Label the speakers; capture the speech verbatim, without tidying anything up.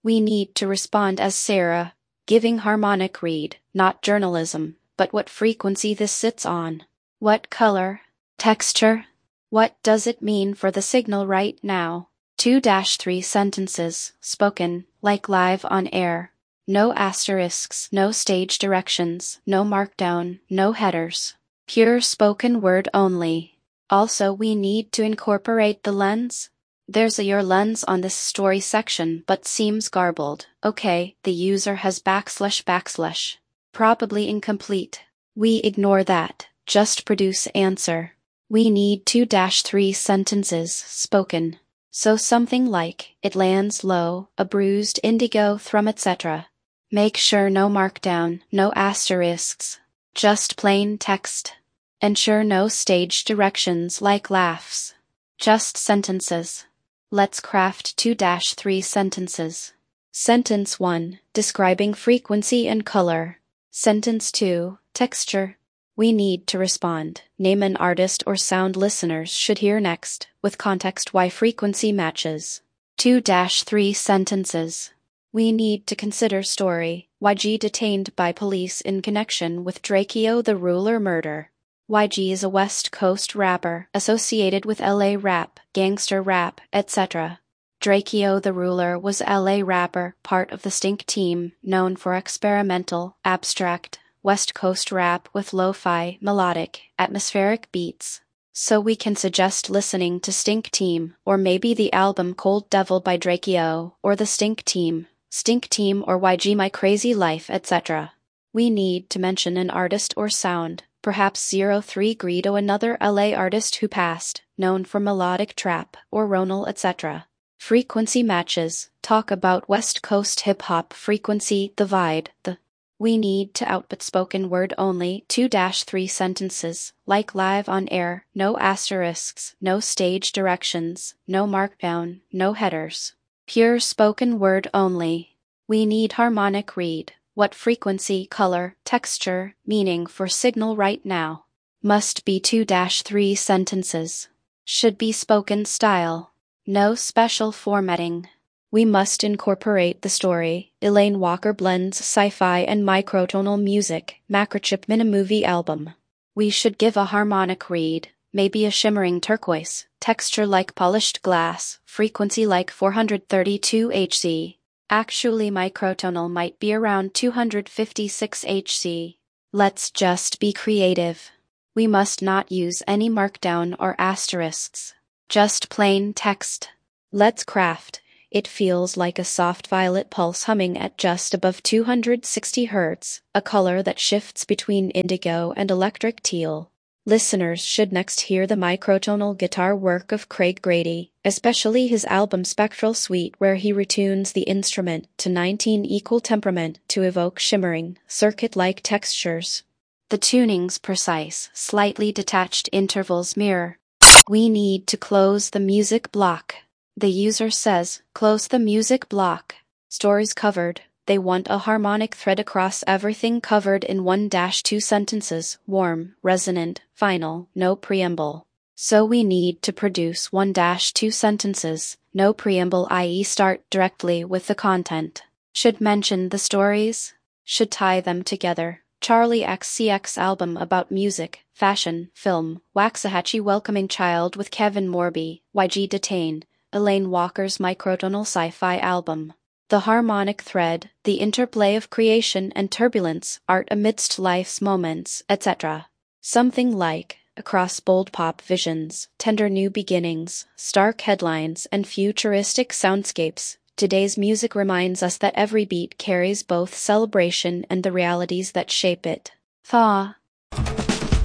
Speaker 1: We need to respond as Sarah, giving harmonic read, not journalism, but what frequency this sits on. What color? Texture? What does it mean for the signal right now? two dash three sentences, spoken, like live on air. No asterisks, no stage directions, no markdown, no headers. Pure spoken word only. Also, we need to incorporate the lens. There's a your lens on this story section but seems garbled. Okay, the user has backslash backslash. Probably incomplete. We ignore that, just produce answer. We need two dash three sentences, spoken. So something like, it lands low, a bruised indigo thrum et cetera. Make sure no markdown, no asterisks. Just plain text. Ensure no stage directions like laughs. Just sentences. Let's craft two dash three sentences. Sentence one, describing frequency and color. Sentence two, texture. We need to respond. Name an artist or sound listeners should hear next, with context why frequency matches. two dash three sentences. We need to consider story. Y G detained by police in connection with Drakeo the Ruler murder. Y G is a West Coast rapper associated with L A rap, gangster rap, et cetera. Drakeo the Ruler was L A rapper, part of the Stink team, known for experimental, abstract, West Coast rap with lo-fi, melodic, atmospheric beats. So we can suggest listening to Stink Team, or maybe the album Cold Devil by Drakeo, or the Stink Team, Stink Team or Y G My Crazy Life, et cetera. We need to mention an artist or sound, perhaps zero three Greedo, another L A artist who passed, known for melodic trap, or Ronal, et cetera. Frequency matches, talk about West Coast hip-hop frequency, the vibe, the We need to output spoken word only, two dash three sentences, like live on air, no asterisks, no stage directions, no markdown, no headers. Pure spoken word only. We need harmonic read, what frequency, color, texture, meaning for signal right now. Must be two dash three sentences. Should be spoken style. No special formatting. We must incorporate the story. Elaine Walker blends sci-fi and microtonal music, Macrochip Minimovie album. We should give a harmonic read, maybe a shimmering turquoise, texture like polished glass, frequency like four hundred thirty-two hertz. Actually microtonal might be around two hundred fifty-six hertz. Let's just be creative. We must not use any markdown or asterisks. Just plain text. Let's craft. It feels like a soft violet pulse humming at just above two hundred sixty hertz, a color that shifts between indigo and electric teal. Listeners should next hear the microtonal guitar work of Craig Grady, especially his album Spectral Suite, where he retunes the instrument to nineteen equal temperament to evoke shimmering, circuit-like textures. The tuning's precise, slightly detached intervals mirror. We need to close the music block. The user says, close the music block. Stories covered. They want a harmonic thread across everything covered in one dash two sentences, warm, resonant, final, no preamble. So we need to produce one dash two sentences, no preamble, that is start directly with the content. Should mention the stories. Should tie them together. Charlie X C X album about music, fashion, film, Waxahachie welcoming child with Kevin Morby, Y G detained. Elaine Walker's microtonal sci-fi album. The harmonic thread, the interplay of creation and turbulence, art amidst life's moments, et cetera. Something like, across bold pop visions, tender new beginnings, stark headlines, and futuristic soundscapes, today's music reminds us that every beat carries both celebration and the realities that shape it. Thaw.